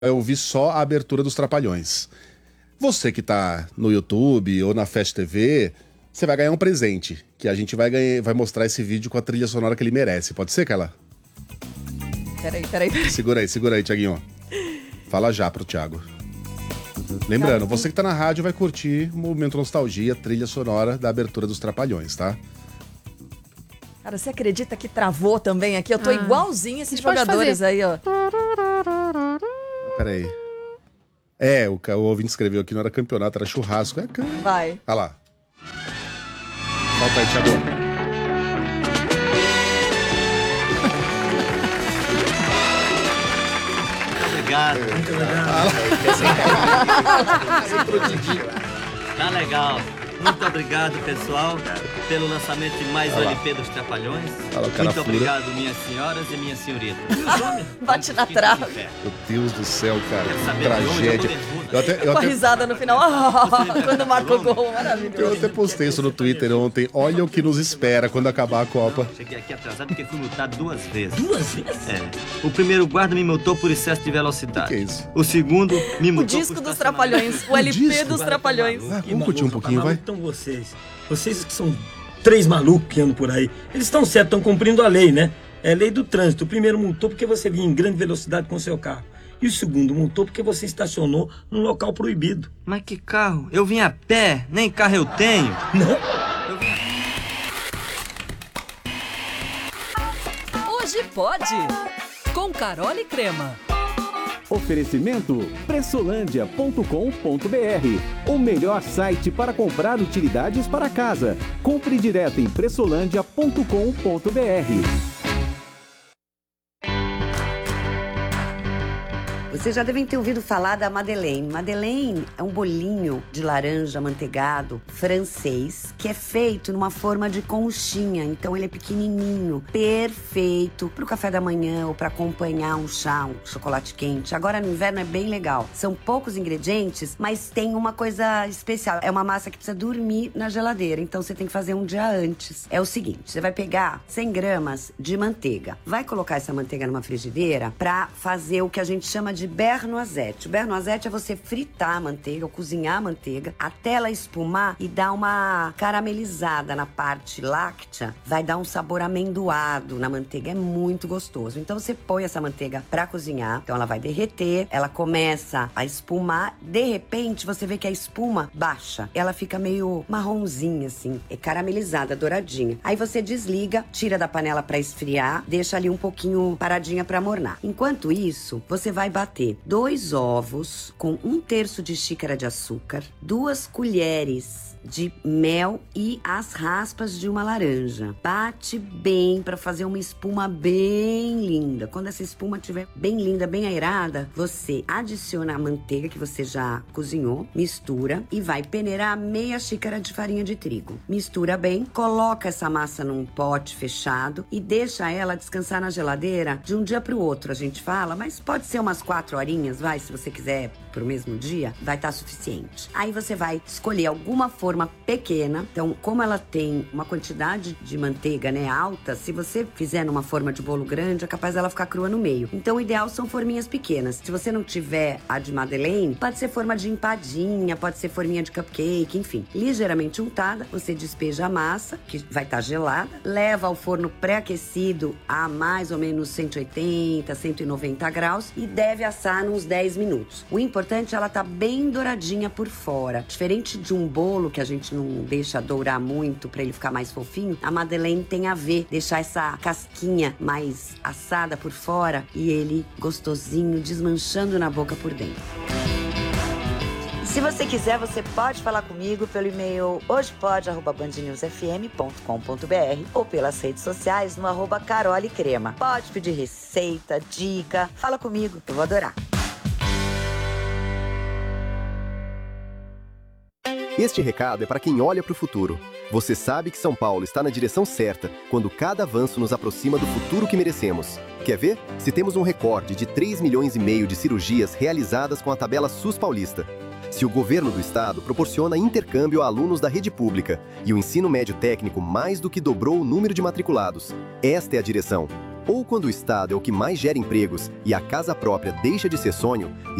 Eu ouvi só a abertura dos Trapalhões. Você que tá no YouTube ou na Fast TV, você vai ganhar um presente, que a gente vai mostrar esse vídeo com a trilha sonora que ele merece. Pode ser, Carla? Peraí. Segura aí, Thiaguinho. Fala já pro Thiago. Lembrando, você que tá na rádio vai curtir o Momento Nostalgia, trilha sonora da abertura dos Trapalhões, tá? Cara, você acredita que travou também aqui? Eu tô igualzinho esses jogadores aí, ó. Peraí. O ouvinte escreveu aqui, não era campeonato, era churrasco. Vai. Olha lá. Volta aí, Thiago. Muito obrigado. Tá legal. Muito obrigado, pessoal, pelo lançamento de mais um LP dos Trapalhões. Muito obrigado, minhas senhoras e minhas senhoritas. Bate na trave. Meu Deus do céu, cara. Tragédia. Com a risada no final. Quando marca o gol, maravilhoso. Eu até postei isso no Twitter ontem. Olha o que nos espera quando acabar a Copa. Cheguei aqui atrasado porque fui multado 2 vezes. 2 vezes? É. O primeiro guarda me multou por excesso de velocidade. Que é isso? O segundo me multou por... O disco dos Trapalhões. O LP dos Trapalhões. Vamos curtir um pouquinho, vai? Então vocês que são 3 malucos que andam por aí, eles estão certos, estão cumprindo a lei, né? É a lei do trânsito. O primeiro multou porque você vinha em grande velocidade com seu carro. E o segundo multou porque você estacionou num local proibido. Mas que carro? Eu vim a pé, nem carro eu tenho. Não? Hoje pode, com Carol e Crema. Oferecimento pressolândia.com.br, o melhor site para comprar utilidades para casa. Compre direto em pressolândia.com.br. Vocês já devem ter ouvido falar da Madeleine. Madeleine é um bolinho de laranja amanteigado francês que é feito numa forma de conchinha. Então ele é pequenininho, perfeito para o café da manhã ou para acompanhar um chá, um chocolate quente. Agora no inverno é bem legal. São poucos ingredientes, mas tem uma coisa especial. É uma massa que precisa dormir na geladeira, então você tem que fazer um dia antes. É o seguinte, você vai pegar 100 gramas de manteiga. Vai colocar essa manteiga numa frigideira para fazer o que a gente chama de beurre noisette. O beurre noisette é você fritar a manteiga ou cozinhar a manteiga até ela espumar e dar uma caramelizada na parte láctea. Vai dar um sabor amendoado na manteiga, é muito gostoso. Então você põe essa manteiga pra cozinhar, então ela vai derreter, ela começa a espumar, de repente você vê que a espuma baixa, ela fica meio marronzinha assim, é caramelizada, douradinha. Aí você desliga, tira da panela pra esfriar, deixa ali um pouquinho paradinha pra mornar. Enquanto isso, você vai bater 2 ovos com 1/3 de xícara de açúcar, 2 colheres de mel e as raspas de uma laranja. Bate bem para fazer uma espuma bem linda. Quando essa espuma estiver bem linda, bem aerada, você adiciona a manteiga que você já cozinhou, mistura e vai peneirar meia xícara de farinha de trigo. Mistura bem, coloca essa massa num pote fechado e deixa ela descansar na geladeira de um dia para o outro, a gente fala, mas pode ser umas 4 horinhas, vai, se você quiser pro mesmo dia, vai estar suficiente. Aí você vai escolher alguma forma pequena. Então, como ela tem uma quantidade de manteiga, né, alta, se você fizer numa forma de bolo grande, é capaz dela ficar crua no meio. Então, o ideal são forminhas pequenas. Se você não tiver a de Madeleine, pode ser forma de empadinha, pode ser forminha de cupcake, enfim. Ligeiramente untada, você despeja a massa, que vai estar gelada, leva ao forno pré-aquecido a mais ou menos 180, 190 graus e deve assar uns 10 minutos. O importante é ela tá bem douradinha por fora. Diferente de um bolo que a gente não deixa dourar muito para ele ficar mais fofinho, a Madeleine tem a ver deixar essa casquinha mais assada por fora e ele gostosinho, desmanchando na boca por dentro. Se você quiser, você pode falar comigo pelo e-mail hojepod@bandnewsfm.com.br ou pelas redes sociais no @carolecrema. Pode pedir receita, dica, fala comigo, eu vou adorar. Este recado é para quem olha para o futuro. Você sabe que São Paulo está na direção certa quando cada avanço nos aproxima do futuro que merecemos. Quer ver? Se temos um recorde de 3,5 milhões de cirurgias realizadas com a tabela SUS paulista. Se o governo do estado proporciona intercâmbio a alunos da rede pública e o ensino médio técnico mais do que dobrou o número de matriculados. Esta é a direção. Ou quando o Estado é o que mais gera empregos e a casa própria deixa de ser sonho,